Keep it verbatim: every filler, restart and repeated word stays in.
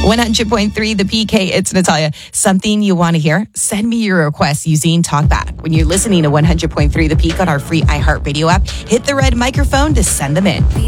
one hundred point three The P K, it's Natalia. Something you want to hear? Send me your request using TalkBack. When you're listening to one hundred point three The Peak on our free iHeartRadio app, hit the red microphone to send them in.